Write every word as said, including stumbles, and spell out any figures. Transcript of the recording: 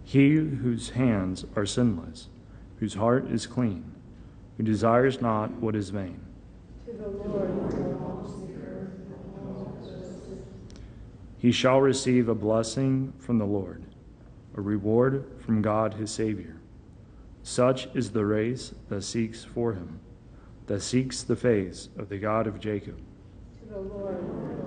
He whose hands are sinless, whose heart is clean, who desires not what is vain. To the Lord belongs the earth and all that fills it. He shall receive a blessing from the Lord, a reward from God his Savior. Such is the race that seeks for him, that seeks the face of the God of Jacob. To the Lord